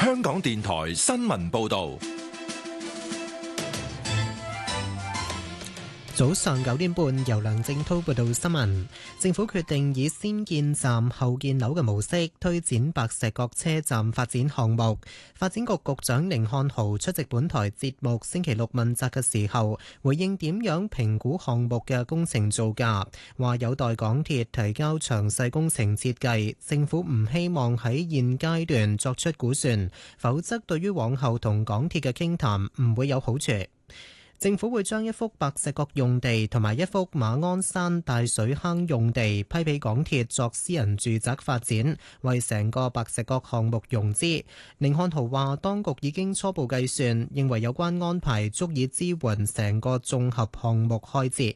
香港電台新聞報道。 早上9點半，由梁正滔報道新聞。政府決定以先建站後建樓嘅模式推展白石角車站發展項目。發展局局長甯漢豪出席本台節目星期六問責嘅時候，回應點樣評估項目嘅工程造價，話有待港鐵提交詳細工程設計，政府唔希望喺現階段作出估算，否則對於往後同港鐵嘅傾談唔會有好處。政府會將一幅白石角用地同埋一幅馬鞍山大水坑用地批俾港鐵作私人住宅發展，為成個白石角項目融資。甯漢豪話，當局已經初步計算，認為有關安排足以支援成個綜合項目開支。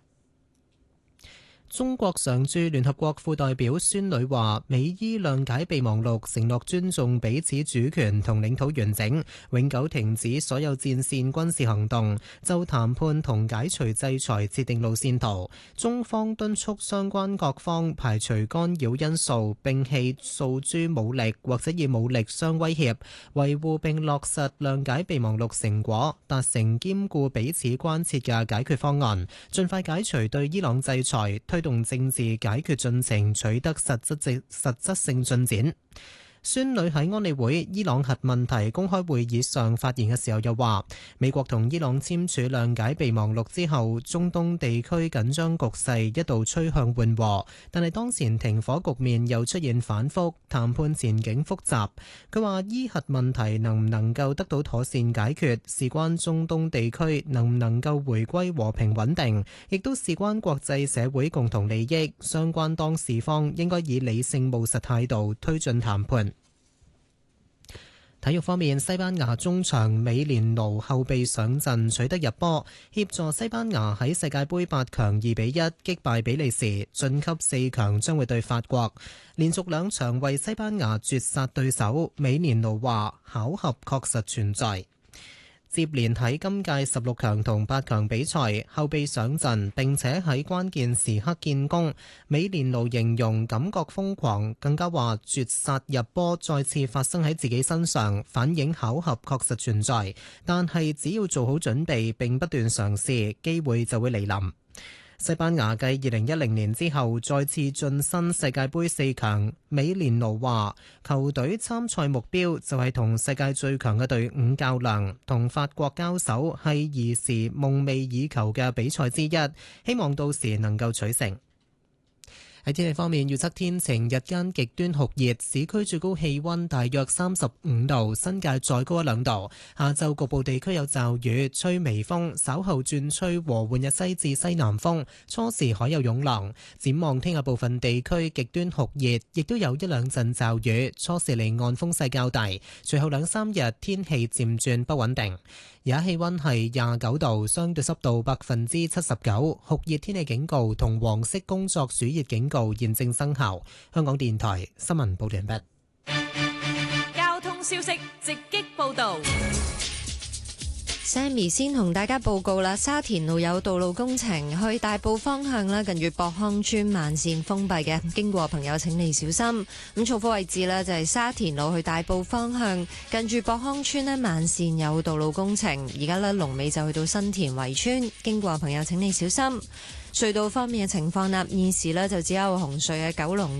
中國常駐聯合國副代表孫女話，美伊諒解備忘錄承諾尊重彼此主權同領土完整，永久停止所有戰線軍事行動，就談判同解除制裁設定路線圖。中方敦促相關各方排除干擾因素，摒棄訴諸武力或者以武力相威脅，維護並落實諒解備忘錄成果，達成兼顧彼此關切嘅解決方案，盡快解除對伊朗制裁，推動政治解決進程取得實質性進展。孫女喺安理會伊朗核問題公開會議上發言嘅時候又話，美國同伊朗簽署諒解備忘錄之後，中東地區緊張局勢一度趨向緩和，但係當前停火局面又出現反覆，談判前景複雜。佢話伊核問題能唔能夠得到妥善解決，事關中東地區能唔能夠回歸和平穩定，亦都事關國際社會共同利益，相關當事方應該以理性務實態度推進談判。體育方面，西班牙中場美連奴後備上陣取得入波，協助西班牙喺世界盃8強2-1擊敗比利時，晉級4強將會對法國。連續2場為西班牙絕殺對手，美連奴話巧合確實存在。接連喺今屆16強同8強比賽後備上陣，並且喺關鍵時刻建功。美連奴形容感覺瘋狂，更加話絕殺入波再次發生喺自己身上，反映巧合確實存在。但係只要做好準備並不斷嘗試，機會就會嚟臨。西班牙繼2010年之後再次晉身世界盃4強，美連奴話球隊參賽目標就係同世界最強嘅隊伍較量，同法國交手係兒時夢寐以求嘅比賽之一，希望到時能夠取勝。喺天氣方面，預測天晴，日間極端酷熱，市區最高氣溫大約35度，新界再高1-2度。下晝局部地區有驟雨，吹微風，稍後轉吹和緩日西至西南風，初時海有湧浪。展望聽日部分地區極端酷熱，亦都有1-2陣驟雨，初時離岸風勢較大。隨後2-3日天氣漸轉不穩定。而家氣溫係29度，相對濕度79%，酷熱天氣警告同黃色工作暑熱警告現正生效。香港電台新聞報道完畢。 交通消息直擊報道。 Sammy 先同大家報告啦，沙田路有道路工程，去大埔方向啦，近住博康村慢線封閉嘅，經過朋友請你小心。咁重複位置呢，就係沙田路去大埔方向，近住博康村呢，慢線有道路工程，而家呢，龍尾就去到新田圍村，經過朋友請你小心。隧道方面嘅情況啦，現時呢，就只有紅隧嘅九龍